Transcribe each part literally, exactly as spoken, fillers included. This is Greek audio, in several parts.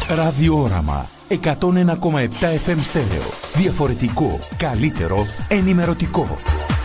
Ραδιόραμα εκατόν ένα κόμμα επτά εφ εμ στέρεο. Διαφορετικό, καλύτερο, ενημερωτικό.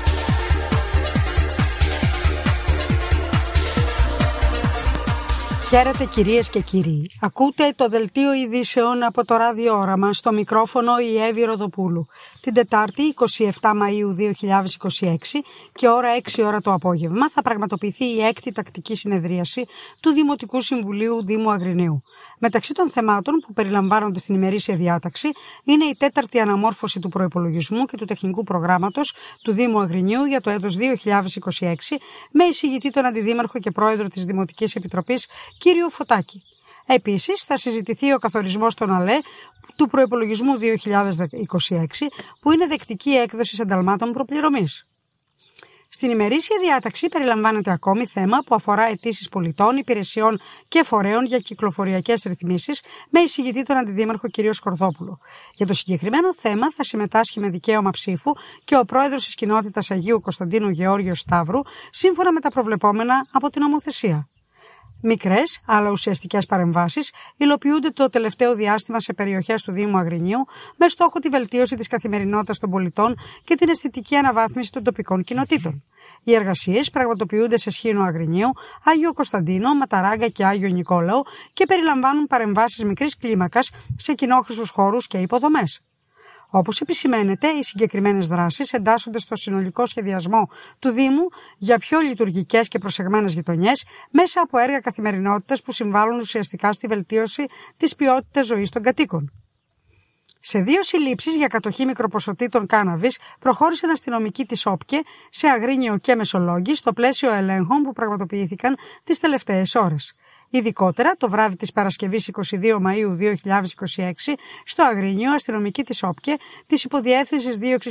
Χαίρετε κυρίες και κύριοι. Ακούτε το δελτίο ειδήσεων από το Ραδιόραμα, στο μικρόφωνο η Εύη Ροδοπούλου. Την Τετάρτη εικοστή εβδόμη Μαΐου δύο χιλιάδες είκοσι έξι και ώρα έξι ώρα το απόγευμα θα πραγματοποιηθεί η έκτη τακτική συνεδρίαση του Δημοτικού Συμβουλίου Δήμου Αγρινίου. Μεταξύ των θεμάτων που περιλαμβάνονται στην ημερήσια διάταξη είναι η τέταρτη αναμόρφωση του προϋπολογισμού και του τεχνικού προγράμματος του Δήμου Αγρινίου για το έτος δύο χιλιάδες είκοσι έξι με εισηγητή τον Αντιδήμαρχο και Πρόεδρο της Δημοτικής Επιτροπής κύριο Φωτάκη. Επίσης, θα συζητηθεί ο καθορισμός των ΑΛΕ του προϋπολογισμού δύο χιλιάδες είκοσι έξι, που είναι δεκτική έκδοση ενταλμάτων προπληρωμής. Στην ημερήσια διάταξη περιλαμβάνεται ακόμη θέμα που αφορά αιτήσεις πολιτών, υπηρεσιών και φορέων για κυκλοφοριακές ρυθμίσεις με εισηγητή τον Αντιδήμαρχο κ. Σκορδόπουλο. Για το συγκεκριμένο θέμα θα συμμετάσχει με δικαίωμα ψήφου και ο πρόεδρος της κοινότητας Αγίου Κωνσταντίνου Γεώργιος Σταύρου, σύμφωνα με τα προβλεπόμενα από την νομοθεσία. Μικρές, αλλά ουσιαστικές παρεμβάσεις υλοποιούνται το τελευταίο διάστημα σε περιοχές του Δήμου Αγρινίου με στόχο τη βελτίωση της καθημερινότητας των πολιτών και την αισθητική αναβάθμιση των τοπικών κοινοτήτων. Οι εργασίες πραγματοποιούνται σε Σχήνο Αγρινίου, Άγιο Κωνσταντίνο, Ματαράγκα και Άγιο Νικόλαο και περιλαμβάνουν παρεμβάσεις μικρής κλίμακας σε κοινόχρηστους χώρους και υποδομές. Όπως επισημαίνεται, οι συγκεκριμένες δράσεις εντάσσονται στο συνολικό σχεδιασμό του Δήμου για πιο λειτουργικές και προσεγμένες γειτονιές μέσα από έργα καθημερινότητας που συμβάλλουν ουσιαστικά στη βελτίωση της ποιότητας ζωής των κατοίκων. Σε δύο συλλήψεις για κατοχή μικροποσοτήτων κάναβης προχώρησαν αστυνομικοί της ΟΠΚΕ σε Αγρίνιο και Μεσολόγγι στο πλαίσιο ελέγχων που πραγματοποιήθηκαν τις τελευταίες ώρες. Ειδικότερα, το βράδυ της Παρασκευής εικοστή δεύτερη Μαΐου δύο χιλιάδες είκοσι έξι, στο Αγρίνιο, αστυνομικοί της ΟΠΚΕ, της Υποδιεύθυνσης Δίωξης